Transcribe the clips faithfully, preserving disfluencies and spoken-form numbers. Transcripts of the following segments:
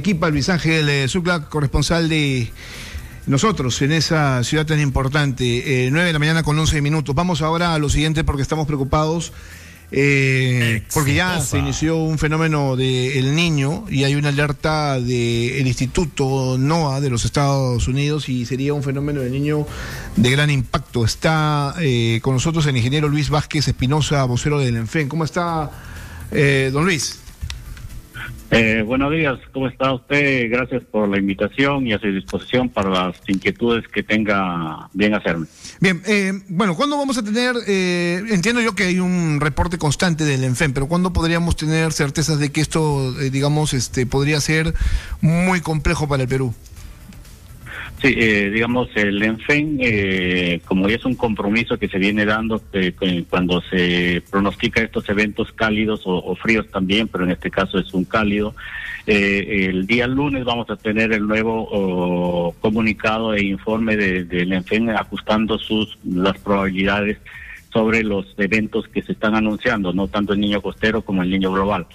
Equipa Luis Ángel eh, Zucla, corresponsal de nosotros en esa ciudad tan importante. eh, nueve de la mañana con once minutos. Vamos ahora a lo siguiente porque estamos preocupados. Eh, porque ya se inició un fenómeno del Niño y hay una alerta del Instituto NOAA de los Estados Unidos y sería un fenómeno del Niño de gran impacto. Está eh, con nosotros el ingeniero Luis Vázquez Espinosa, vocero del ENFEN. ¿Cómo está, eh, don Luis? Eh, buenos días, ¿cómo está usted? Gracias por la invitación y a su disposición para las inquietudes que tenga bien hacerme. Bien, eh, bueno, ¿cuándo vamos a tener, eh, entiendo yo que hay un reporte constante del ENFEN, pero ¿cuándo podríamos tener certezas de que esto, eh, digamos, este, podría ser muy complejo para el Perú? Sí, eh, digamos, el ENFEN, eh, como ya es un compromiso que se viene dando eh, cuando se pronostica estos eventos cálidos o, o fríos también, pero en este caso es un cálido, eh, el día lunes vamos a tener el nuevo oh, comunicado e informe del de, de ENFEN ajustando sus las probabilidades sobre los eventos que se están anunciando, no tanto el Niño costero como el Niño global.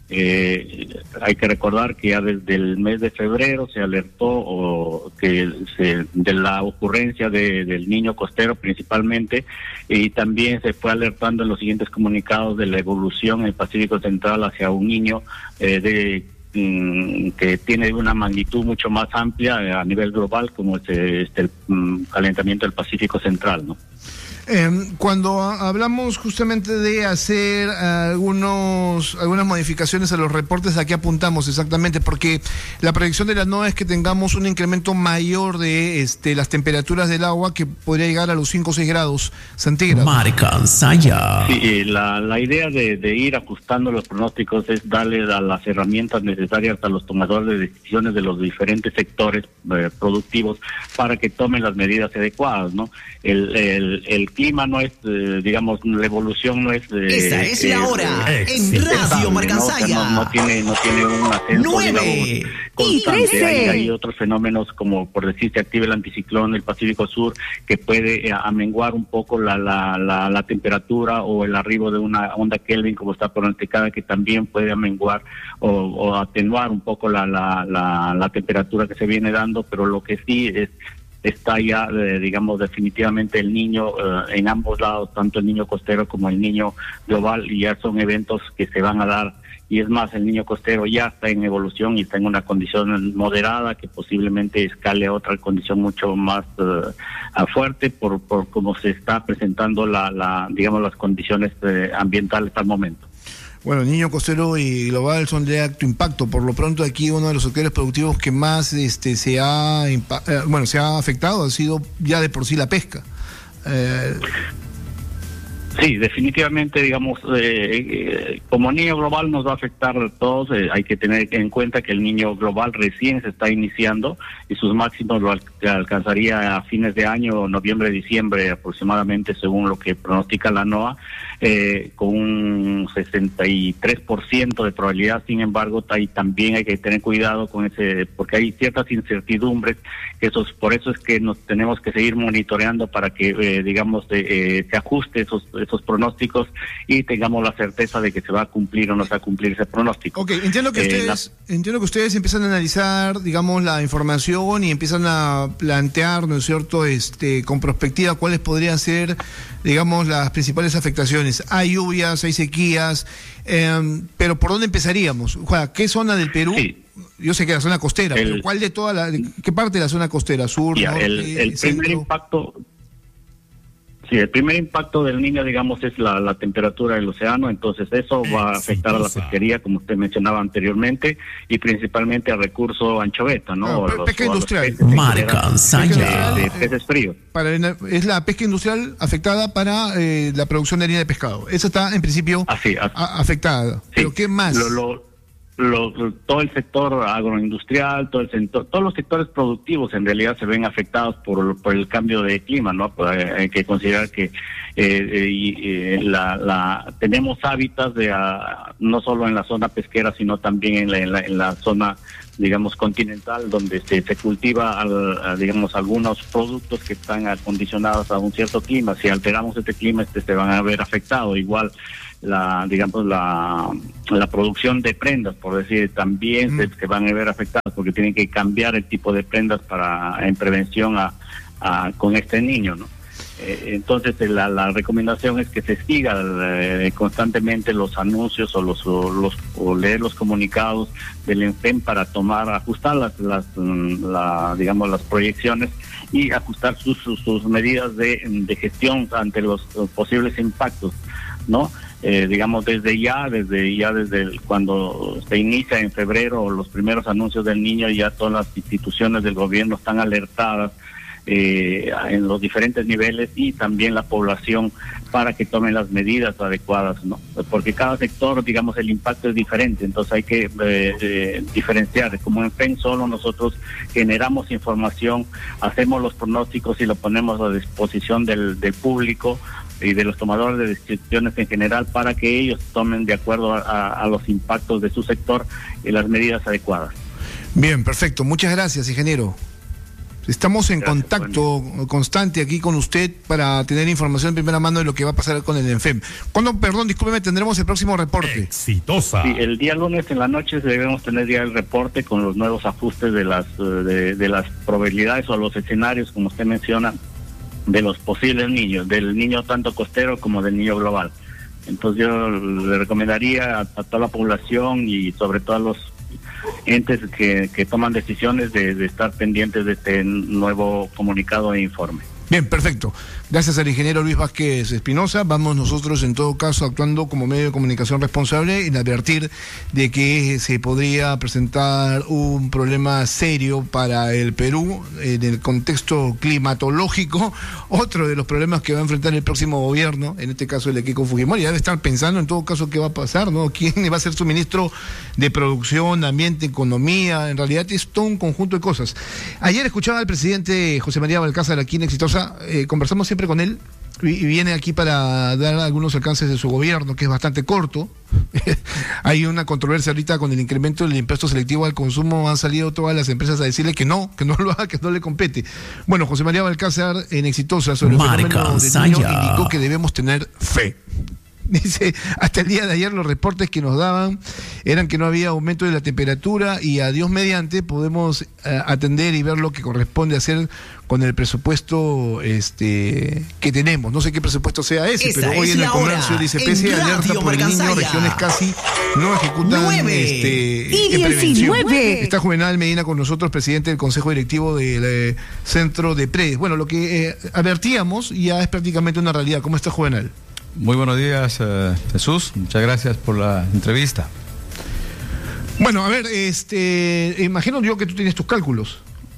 Eh, hay que recordar que ya desde el mes de febrero se alertó o que se, de la ocurrencia de, del Niño costero principalmente, y también se fue alertando en los siguientes comunicados de la evolución en el Pacífico Central hacia un Niño eh, de mm, que tiene una magnitud mucho más amplia eh, a nivel global, como este, este el mm, calentamiento del Pacífico Central, ¿no? Eh, cuando hablamos justamente de hacer algunos algunas modificaciones a los reportes, ¿a qué apuntamos exactamente? Porque la predicción de la NOAA es que tengamos un incremento mayor de este las temperaturas del agua, que podría llegar a los cinco o seis grados centígrados. Marca Saya. Sí, la, la idea de, de ir ajustando los pronósticos es darle a las herramientas necesarias a los tomadores de decisiones de los diferentes sectores eh, productivos para que tomen las medidas adecuadas, ¿no? El, el, el clima no es, eh, digamos, la evolución no es... Eh, Esta es la hora eh, en Radio Marcansaya. ¿no? O sea, no, no tiene no tiene un ascenso, nueve digamos, constante. Hay, hay otros fenómenos como, por decir, se activa el anticiclón del Pacífico Sur, que puede eh, amenguar un poco la, la, la, la temperatura, o el arribo de una onda Kelvin, como está pronosticada, que también puede amenguar o, o atenuar un poco la, la, la, la temperatura que se viene dando, pero lo que sí es está ya, eh, digamos, definitivamente el Niño eh, en ambos lados, tanto el Niño costero como el Niño global, y ya son eventos que se van a dar. Y es más, el Niño costero ya está en evolución y está en una condición moderada, que posiblemente escale a otra condición mucho más uh, fuerte por, por cómo se está presentando la, la digamos, las condiciones eh, ambientales al momento. Bueno, Niño costero y global son de alto impacto. Por lo pronto, aquí uno de los sectores productivos que más este se ha eh, bueno se ha afectado ha sido ya de por sí la pesca. Eh... Sí, definitivamente, digamos, eh, eh, como Niño global nos va a afectar a todos. Eh, hay que tener en cuenta que el Niño global recién se está iniciando y sus máximos lo al alcanzaría a fines de año, noviembre, diciembre aproximadamente, según lo que pronostica la NOAA, eh, con un sesenta y tres por ciento de probabilidad. Sin embargo, ahí también hay que tener cuidado con ese, porque hay ciertas incertidumbres, que esos, por eso es que nos tenemos que seguir monitoreando para que, eh, digamos, eh, se ajuste esos esos pronósticos y tengamos la certeza de que se va a cumplir o no se va a cumplir ese pronóstico. Ok, entiendo que eh, ustedes la... entiendo que ustedes empiezan a analizar, digamos, la información y empiezan a plantear, ¿no es cierto?, este, con perspectiva cuáles podrían ser, digamos, las principales afectaciones. Hay lluvias, hay sequías, eh, pero ¿por dónde empezaríamos? O sea, ¿qué zona del Perú? Sí. Yo sé que la zona costera, el, pero ¿cuál de toda la, de, qué parte de la zona costera? Sur, ya, norte, el, el primer impacto... Sí, el primer impacto del Niño, digamos, es la, la temperatura del océano, entonces eso va a afectar a la pesquería, como usted mencionaba anteriormente, y principalmente al recurso anchoveta, ¿no? Ah, los, pesca industrial. Marca Saya. De, de peces fríos. Para, es la pesca industrial afectada para eh, la producción de harina de pescado. Esa está, en principio, así, así. A, afectada. Sí. ¿Pero qué más? Lo, lo, Lo, todo el sector agroindustrial, todo el sector, todos los sectores productivos en realidad se ven afectados por, por el cambio de clima, ¿no? Pues hay que considerar que eh, eh, la, la, tenemos hábitats de, uh, no solo en la zona pesquera, sino también en la, en la, en la zona, digamos, continental, donde se, se cultiva, al, a, digamos, algunos productos que están acondicionados a un cierto clima. Si alteramos este clima, este se van a ver afectados. Igual la, digamos, la, la producción de prendas, por decir, también mm. se, se van a ver afectadas. porque tienen que cambiar el tipo de prendas para en prevención a, a con este niño, ¿no? Eh, entonces la, la recomendación es que se siga eh, constantemente los anuncios o los, o los o leer los comunicados del ENFEM para tomar, ajustar las, las la, digamos las proyecciones y ajustar sus, sus, sus medidas de, de gestión ante los, los posibles impactos, ¿no? Eh, digamos desde ya, desde ya desde el, cuando se inicia en febrero los primeros anuncios del niño, ya todas las instituciones del gobierno están alertadas Eh, en los diferentes niveles y también la población para que tomen las medidas adecuadas, ¿no? Porque cada sector, digamos, el impacto es diferente, entonces hay que eh, eh, diferenciar. Como en FEN solo nosotros generamos información, hacemos los pronósticos y lo ponemos a disposición del, del público y de los tomadores de decisiones en general para que ellos tomen de acuerdo a, a, a los impactos de su sector y las medidas adecuadas. Bien, perfecto. Muchas gracias, ingeniero. Estamos en Gracias, contacto bueno. constante aquí con usted para tener información en primera mano de lo que va a pasar con el ENFEM. ¿Cuándo, perdón, discúlpeme, tendremos el próximo reporte? Exitosa. Sí, el día lunes en la noche debemos tener ya el reporte con los nuevos ajustes de las de, de las probabilidades o los escenarios, como usted menciona, de los posibles niños, del niño tanto costero como del niño global. Entonces yo le recomendaría a, a toda la población y sobre todo a los entes que, que toman decisiones de, de estar pendientes de este nuevo comunicado e informe. Bien, perfecto. Gracias al ingeniero Luis Vázquez Espinosa. Vamos nosotros en todo caso actuando como medio de comunicación responsable en advertir de que se podría presentar un problema serio para el Perú en el contexto climatológico, otro de los problemas que va a enfrentar el próximo gobierno, en este caso el de Keiko Fujimori. Ya debe estar pensando en todo caso qué va a pasar, ¿no? ¿Quién va a ser su ministro de Producción, Ambiente, Economía? En realidad es todo un conjunto de cosas. Ayer escuchaba al presidente José María Balcázar aquí en Exitosa. Eh, conversamos siempre con él y, y viene aquí para dar algunos alcances de su gobierno, que es bastante corto. Hay una controversia ahorita con el incremento del impuesto selectivo al consumo. Han salido todas las empresas a decirle que no, que no lo haga, que no le compete. Bueno, José María Balcázar en Exitosa sobre el fenómeno del niño indicó que debemos tener fe. Dice, hasta el día de ayer los reportes que nos daban eran que no había aumento de la temperatura y a Dios mediante podemos uh, atender y ver lo que corresponde hacer con el presupuesto este que tenemos. No sé qué presupuesto sea ese, Esa pero hoy en el comercio dice, pese a alerta por el niño, regiones casi no ejecutan este, y en prevención. diecinueve. Está Juvenal Medina con nosotros, presidente del Consejo Directivo del eh, Centro de Predes. Bueno, lo que eh, advertíamos ya es prácticamente una realidad. ¿Cómo está Juvenal? Muy buenos días, uh, Jesús. Muchas gracias por la entrevista. Bueno, a ver, este, imagino yo que tú tienes tus cálculos.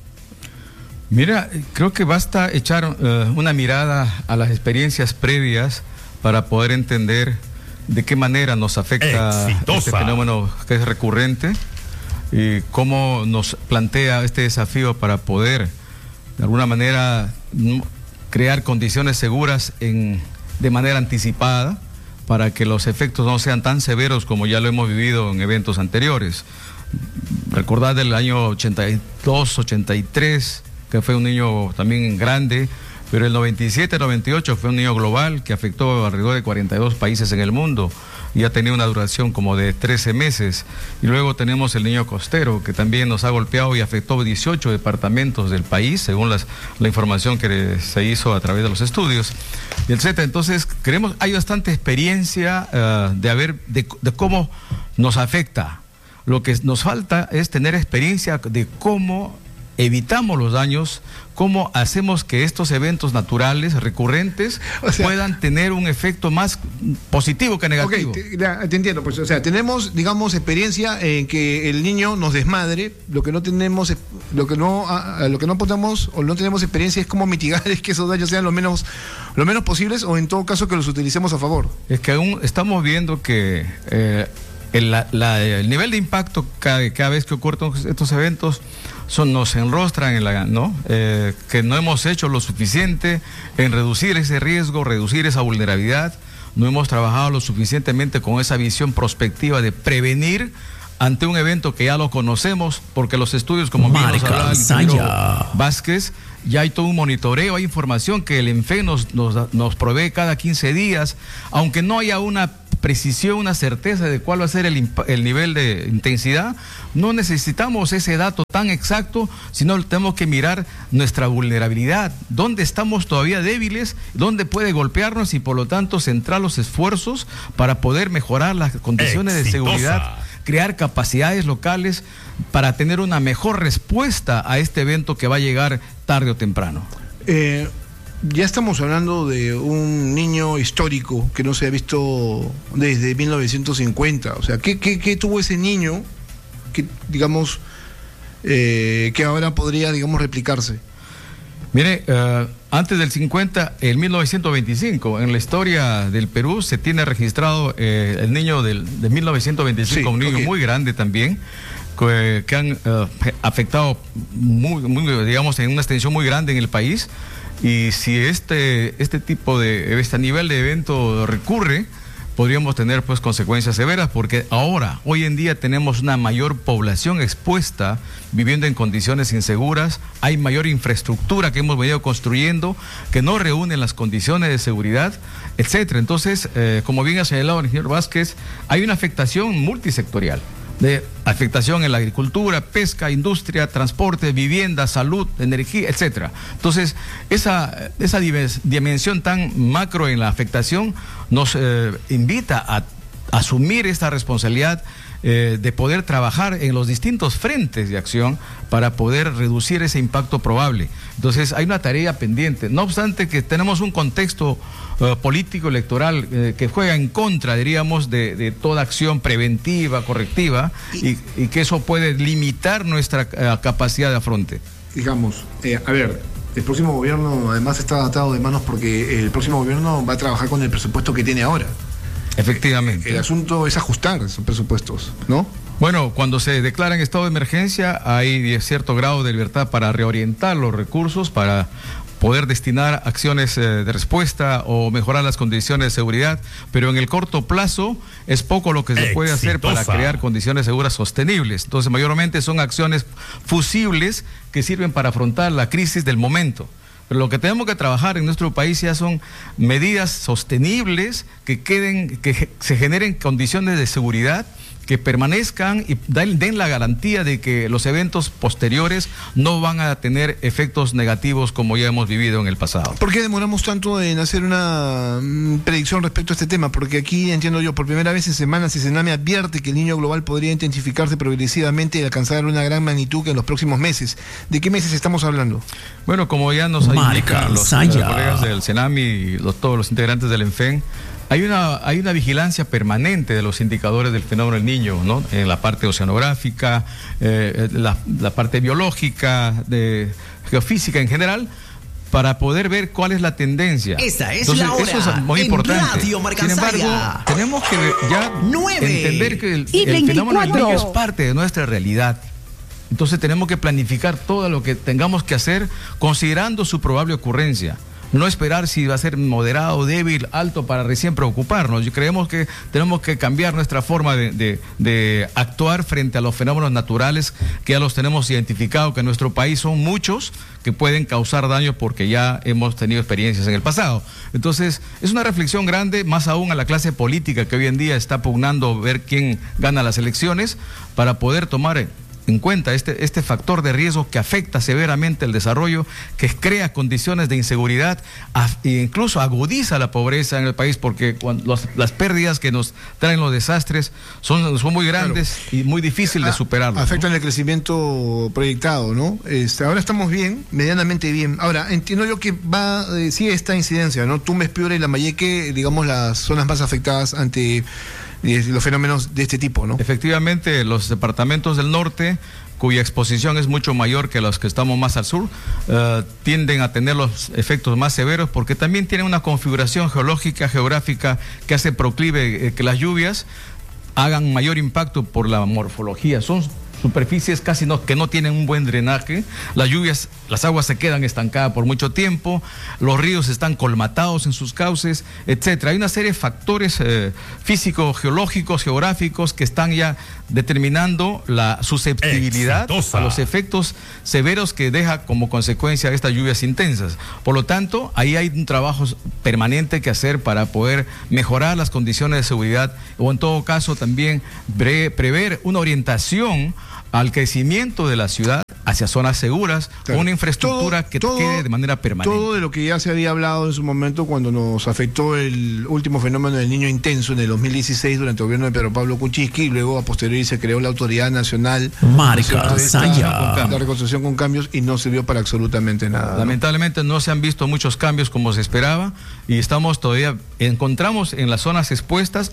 Mira, creo que basta echar uh, una mirada a las experiencias previas para poder entender de qué manera nos afecta Exitosa. Este fenómeno que es recurrente y cómo nos plantea este desafío para poder, de alguna manera, crear condiciones seguras en de manera anticipada para que los efectos no sean tan severos como ya lo hemos vivido en eventos anteriores. Recordad del año ochenta y dos, ochenta y tres, que fue un niño también grande, pero el noventa y siete, noventa y ocho fue un niño global que afectó alrededor de cuarenta y dos países en el mundo y ha tenido una duración como de trece meses. Y luego tenemos el niño costero, que también nos ha golpeado y afectó dieciocho departamentos del país, según las, la información que se hizo a través de los estudios, y etcétera. Entonces, creemos, hay bastante experiencia uh, de, haber, de, de cómo nos afecta. Lo que nos falta es tener experiencia de cómo evitamos los daños, cómo hacemos que estos eventos naturales recurrentes o sea, puedan tener un efecto más positivo que negativo. Ok, te, ya, te entiendo, pues, o sea, tenemos, digamos, experiencia en que el niño nos desmadre. Lo que no tenemos, lo que no, a, a lo que no podemos o no tenemos experiencia es cómo mitigar es que esos daños sean lo menos, lo menos posibles, o en todo caso que los utilicemos a favor. Es que aún estamos viendo que eh, el, la, la, el nivel de impacto cada, cada vez que ocurren estos eventos son, nos enrostran en la, ¿no? Eh, que no hemos hecho lo suficiente en reducir ese riesgo, reducir esa vulnerabilidad. No hemos trabajado lo suficientemente con esa visión prospectiva de prevenir ante un evento que ya lo conocemos, porque los estudios, como bien nos hablaba el ingeniero Vázquez, ya hay todo un monitoreo, hay información que el ENFEN nos, nos, nos provee cada quince días, aunque no haya una precisión, una certeza de cuál va a ser el, el nivel de intensidad, no necesitamos ese dato tan exacto, sino tenemos que mirar nuestra vulnerabilidad, dónde estamos todavía débiles, dónde puede golpearnos y por lo tanto centrar los esfuerzos para poder mejorar las condiciones Exitosa. de seguridad, crear capacidades locales para tener una mejor respuesta a este evento que va a llegar tarde o temprano. Eh... Ya estamos hablando de un niño histórico que no se ha visto desde mil novecientos cincuenta. O sea, ¿qué, qué, qué tuvo ese niño que, digamos, eh, que ahora podría, digamos, replicarse? Mire, uh, antes del cincuenta, en mil novecientos veinticinco, en la historia del Perú se tiene registrado eh, el niño del, de mil novecientos veinticinco, sí, un niño okay. muy grande también, que, que han uh, afectado, muy, muy, digamos, en una extensión muy grande en el país. Y si este, este tipo de, este nivel de evento recurre, podríamos tener pues consecuencias severas, porque ahora, hoy en día tenemos una mayor población expuesta, viviendo en condiciones inseguras, hay mayor infraestructura que hemos venido construyendo, que no reúnen las condiciones de seguridad, etcétera. Entonces, eh, como bien ha señalado el ingeniero Vázquez, hay una afectación multisectorial, de afectación en la agricultura, pesca, industria, transporte, vivienda, salud, energía, etcétera. Entonces, esa, esa dimensión tan macro en la afectación nos eh, invita a, a asumir esta responsabilidad eh, de poder trabajar en los distintos frentes de acción para poder reducir ese impacto probable. Entonces, hay una tarea pendiente. No obstante que tenemos un contexto Uh, político electoral eh, que juega en contra, diríamos, de, de toda acción preventiva, correctiva, y, y que eso puede limitar nuestra uh, capacidad de afronte. Digamos, eh, a ver, el próximo gobierno además está atado de manos porque el próximo gobierno va a trabajar con el presupuesto que tiene ahora. Efectivamente. El, el asunto es ajustar esos presupuestos, ¿no? Bueno, cuando se declara en estado de emergencia hay cierto grado de libertad para reorientar los recursos, para poder destinar acciones eh, de respuesta o mejorar las condiciones de seguridad, pero en el corto plazo es poco lo que se Exitosa. puede hacer para crear condiciones seguras sostenibles. Entonces, mayormente son acciones fusibles que sirven para afrontar la crisis del momento. Pero lo que tenemos que trabajar en nuestro país ya son medidas sostenibles que queden, que se generen condiciones de seguridad, que permanezcan y den la garantía de que los eventos posteriores no van a tener efectos negativos como ya hemos vivido en el pasado. ¿Por qué demoramos tanto en hacer una mm, predicción respecto a este tema? Porque aquí, entiendo yo, por primera vez en semanas, Sename advierte que el niño global podría intensificarse progresivamente y alcanzar una gran magnitud en los próximos meses. ¿De qué meses estamos hablando? Bueno, como ya nos indican los, los colegas del Sename y los, todos los integrantes del ENFEN, Hay una, hay una vigilancia permanente de los indicadores del fenómeno del niño, ¿no? En la parte oceanográfica, eh, la, la parte biológica, de geofísica en general, para poder ver cuál es la tendencia. Esta es Entonces, la hora eso es muy en importante. Radio Marcansaya. Sin embargo, tenemos que ya nueve entender que el, el fenómeno del niño es parte de nuestra realidad. Entonces tenemos que planificar todo lo que tengamos que hacer considerando su probable ocurrencia. No esperar si va a ser moderado, débil, alto para recién preocuparnos. Creemos que tenemos que cambiar nuestra forma de, de, de actuar frente a los fenómenos naturales que ya los tenemos identificados, que en nuestro país son muchos que pueden causar daño porque ya hemos tenido experiencias en el pasado. Entonces, es una reflexión grande, más aún a la clase política que hoy en día está pugnando ver quién gana las elecciones, para poder tomar en cuenta este, este factor de riesgo que afecta severamente el desarrollo, que crea condiciones de inseguridad e incluso agudiza la pobreza en el país, porque cuando los, las pérdidas que nos traen los desastres son, son muy grandes, claro, y muy difícil de superarlos. Afectan, ¿no?, el crecimiento proyectado, ¿no? Este, ahora estamos bien, medianamente bien. Ahora, entiendo yo que va, eh, sigue esta incidencia, ¿no? Tumbes, Piura y Lambayeque, digamos, las zonas más afectadas ante los fenómenos de este tipo, ¿no? Efectivamente, los departamentos del norte, cuya exposición es mucho mayor que los que estamos más al sur, uh, tienden a tener los efectos más severos, porque también tienen una configuración geológica, geográfica, que hace proclive eh, que las lluvias hagan mayor impacto por la morfología. Son superficies casi no, que no tienen un buen drenaje, las lluvias, las aguas se quedan estancadas por mucho tiempo, los ríos están colmatados en sus cauces, etcétera. Hay una serie de factores eh, físicos, geológicos, geográficos que están ya determinando la susceptibilidad Exitosa. a los efectos severos que deja como consecuencia estas lluvias intensas. Por lo tanto, ahí hay un trabajo permanente que hacer para poder mejorar las condiciones de seguridad o en todo caso también pre prever una orientación al crecimiento de la ciudad hacia zonas seguras, claro. una infraestructura todo, que todo, quede de manera permanente. Todo de lo que ya se había hablado en su momento cuando nos afectó el último fenómeno del Niño intenso en el dos mil dieciséis durante el gobierno de Pedro Pablo Kuczynski, y luego a posteriori se creó la Autoridad Nacional Marca Saya. La reconstrucción con cambios, y no sirvió para absolutamente nada. Lamentablemente ¿no? no se han visto muchos cambios como se esperaba, y estamos todavía, encontramos en las zonas expuestas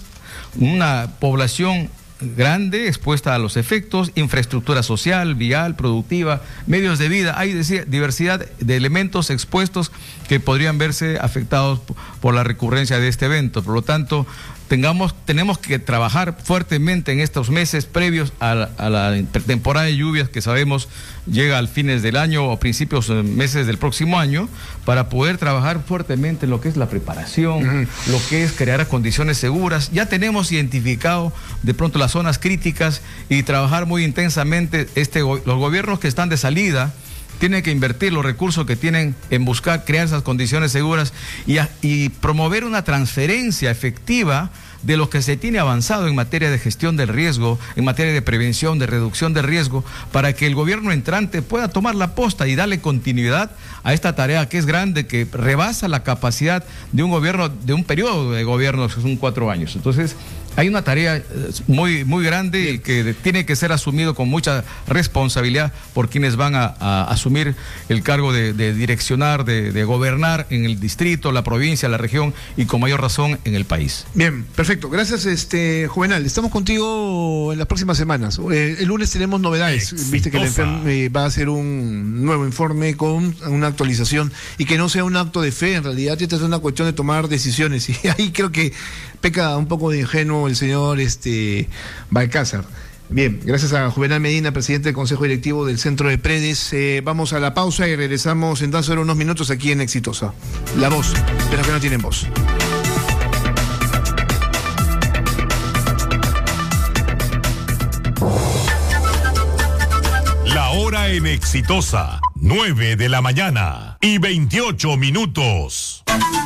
una población grande, expuesta a los efectos, infraestructura social, vial, productiva, medios de vida. Hay diversidad de elementos expuestos que podrían verse afectados por la recurrencia de este evento. Por lo tanto, tengamos, tenemos que trabajar fuertemente en estos meses previos a la, a la temporada de lluvias que sabemos llega al fines del año o principios meses del próximo año, para poder trabajar fuertemente en lo que es la preparación, uh-huh. lo que es crear condiciones seguras. Ya tenemos identificado de pronto las zonas críticas y trabajar muy intensamente. Este, los gobiernos que están de salida tienen que invertir los recursos que tienen en buscar crear esas condiciones seguras y, a, y promover una transferencia efectiva de lo que se tiene avanzado en materia de gestión del riesgo, en materia de prevención, de reducción de riesgo, para que el gobierno entrante pueda tomar la posta y darle continuidad a esta tarea que es grande, que rebasa la capacidad de un gobierno, de un periodo de gobierno que son cuatro años. Entonces, hay una tarea muy, muy grande y que tiene que ser asumido con mucha responsabilidad por quienes van a, a asumir el cargo de, de direccionar, de, de gobernar en el distrito, la provincia, la región y con mayor razón en el país. Bien, perfecto. Gracias, este Juvenal. Estamos contigo en las próximas semanas. Eh, el lunes tenemos novedades. Exitosa. Viste que el enfermo eh, va a hacer un nuevo informe con una actualización y que no sea un acto de fe. En realidad, esta es una cuestión de tomar decisiones y ahí creo que peca un poco de ingenuo el señor este Balcázar. Bien, gracias a Juvenal Medina, presidente del Consejo Directivo del Centro de Predes. Eh, vamos a la pausa y regresamos en tan solo unos minutos aquí en Exitosa. La voz, pero que no tienen voz. La hora en Exitosa, nueve de la mañana y veintiocho minutos.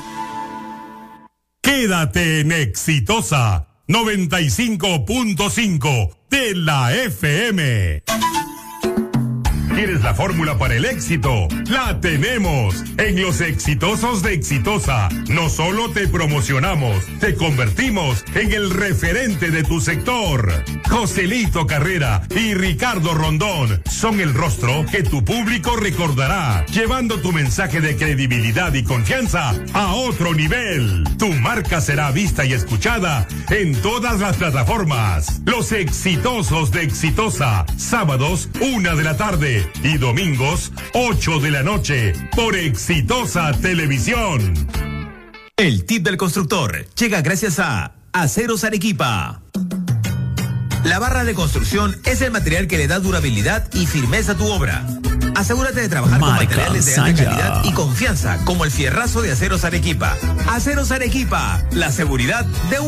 Quédate en Exitosa noventa y cinco punto cinco de la F M. ¿Quieres la fórmula para el éxito? ¡La tenemos! En los exitosos de Exitosa, no solo te promocionamos, te convertimos en el referente de tu sector. Joselito Carrera y Ricardo Rondón son el rostro que tu público recordará, llevando tu mensaje de credibilidad y confianza a otro nivel. Tu marca será vista y escuchada en todas las plataformas. Los exitosos de Exitosa, sábados, una de la tarde. Y domingos, ocho de la noche, por Exitosa Televisión. El tip del constructor llega gracias a Aceros Arequipa. La barra de construcción es el material que le da durabilidad y firmeza a tu obra. Asegúrate de trabajar Marca con materiales de alta Saya. calidad y confianza, como el fierrazo de Aceros Arequipa. Aceros Arequipa, la seguridad de un